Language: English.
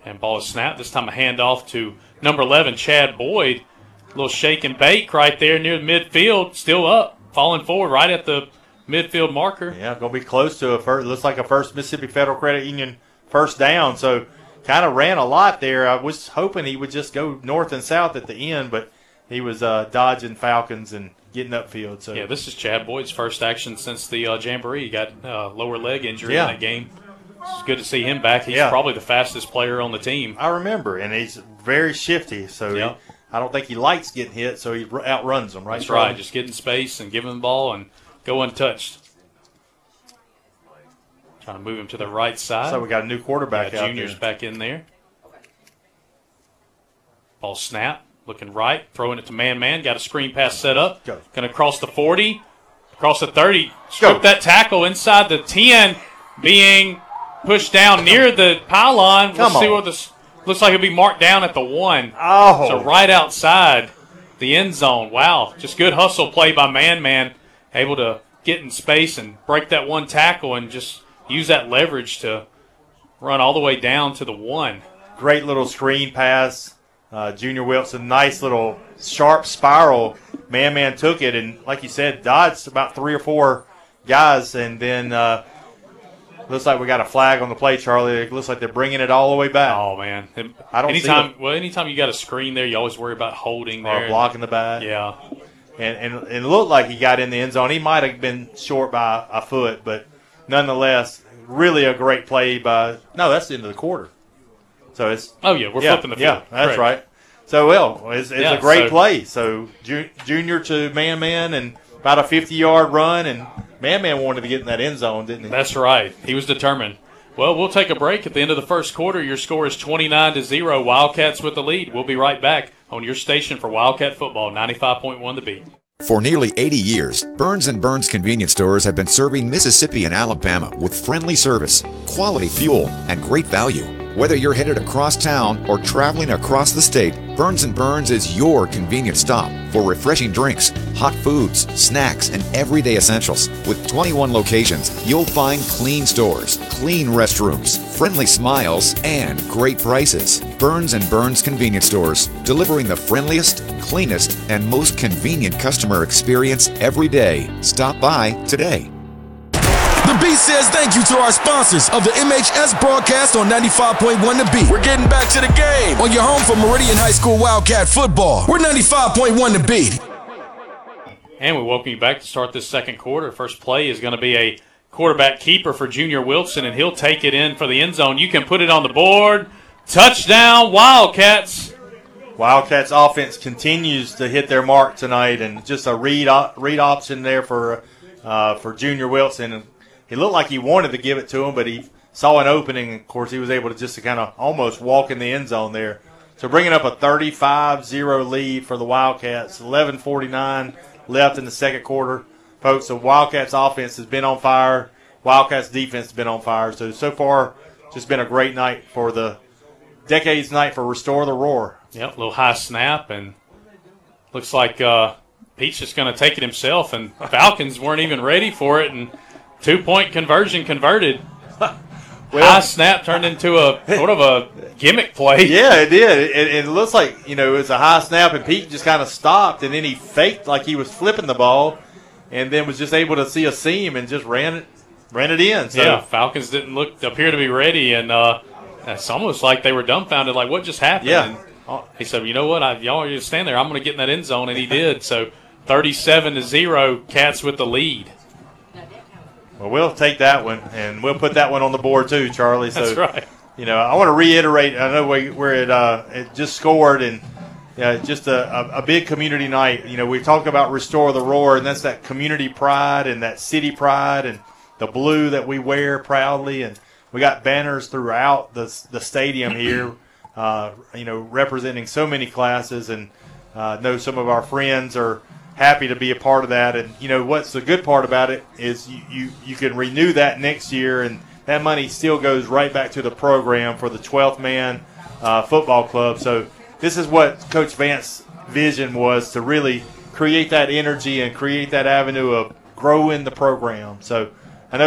And ball is snapped. This time a handoff to number 11, Chad Boyd. A little shake and bake right there near the midfield. Still up, falling forward right at the midfield marker. Yeah, going to be close to looks like a first Mississippi Federal Credit Union first down. So kind of ran a lot there. I was hoping he would just go north and south at the end, but he was dodging Falcons and getting upfield. So yeah, this is Chad Boyd's first action since the Jamboree. He got lower leg injury in that game. It's good to see him back. He's probably the fastest player on the team. I remember, and he's very shifty. So I don't think he likes getting hit, so he outruns them. Right? That's right. Just getting space and giving the ball and go untouched. Trying to move him to the right side. So we got a new quarterback out Junior's back in there. Ball snap. Looking right. Throwing it to man-man. Got a screen pass set up. Going to cross the 40. Across the 30. Strip that tackle inside the 10. Being pushed down near the pylon. We'll see what this looks like. It'll be marked down at the 1. Oh. So right outside the end zone. Wow. Just good hustle play by man-man. Able to get in space and break that one tackle and just use that leverage to run all the way down to the 1. Great little screen pass. Junior Wilson, nice little sharp spiral. Man took it and, like you said, dodged about 3 or 4 guys, and then looks like we got a flag on the play, Charlie. It looks like they're bringing it all the way back. Oh, man. Anytime you got a screen there, you always worry about holding there. Or blocking the back. Yeah. And it looked like he got in the end zone. He might have been short by a foot, but nonetheless, really a great play by – no, that's the end of the quarter. So it's – we're flipping the field. Yeah, that's right. So, it's a great play. So, Junior to man, and about a 50-yard run, and man wanted to get in that end zone, didn't he? That's right. He was determined. Well, we'll take a break at the end of the first quarter. Your score is 29-0. Wildcats with the lead. We'll be right back on your station for Wildcat Football, 95.1 The Beat. For nearly 80 years, Burns & Burns convenience stores have been serving Mississippi and Alabama with friendly service, quality fuel, and great value. Whether you're headed across town or traveling across the state, Burns & Burns is your convenient stop for refreshing drinks, hot foods, snacks, and everyday essentials. With 21 locations, you'll find clean stores, clean restrooms, friendly smiles, and great prices. Burns & Burns convenience stores, delivering the friendliest, cleanest, and most convenient customer experience every day. Stop by today. The Beat says thank you to our sponsors of the MHS broadcast on 95.1 The Beat. We're getting back to the game on your home for Meridian High School Wildcat football. We're 95.1 The Beat. And we welcome you back to start this second quarter. First play is going to be a quarterback keeper for Junior Wilson, and he'll take it in for the end zone. You can put it on the board. Touchdown, Wildcats. Wildcats offense continues to hit their mark tonight, and just a read option there for Junior Wilson. He looked like he wanted to give it to him, but he saw an opening. Of course, he was able to just kind of almost walk in the end zone there. So bringing up a 35-0 lead for the Wildcats. 11:49 left in the second quarter. Folks, the Wildcats offense has been on fire. Wildcats defense has been on fire. So far, just been a great night for the Decades night for Restore the Roar. Yep, a little high snap, and looks like Pete's just going to take it himself, and Falcons weren't even ready for it, and 2-point conversion converted. High snap turned into a sort of a gimmick play. Yeah, it did. It looks like, it was a high snap, and Pete just kind of stopped, and then he faked like he was flipping the ball, and then was just able to see a seam and just ran it in. So. Yeah, Falcons didn't appear to be ready, and it's almost like they were dumbfounded, like, what just happened? Yeah. And he said, you know what, y'all are just stand there. I'm going to get in that end zone, and he did. So 37-0, Cats with the lead. Well, we'll take that one, and we'll put that one on the board too, Charlie. So, that's right. I want to reiterate. I know we're at it just scored, and just a big community night. We talk about Restore the Roar, and that's that community pride and that city pride and the blue that we wear proudly. And we got banners throughout the stadium here, representing so many classes. And know some of our friends are happy to be a part of that. And what's the good part about it is you can renew that next year, and that money still goes right back to the program for the 12th man football club. So this is what Coach Vance's vision was, to really create that energy and create that avenue of growing the program. So